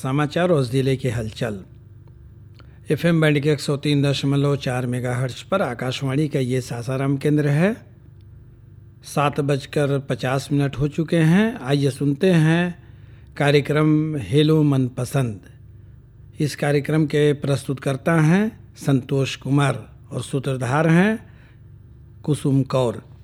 समाचार और ज़िले की हलचल। FM बैंड के 103.4 मेगाहर्ट्ज़ पर आकाशवाणी का ये सासाराम केंद्र है। 7:50 हो चुके हैं। आइए सुनते हैं कार्यक्रम हेलो मनपसंद। इस कार्यक्रम के प्रस्तुतकर्ता हैं संतोष कुमार और सूत्रधार हैं कुसुम कौर।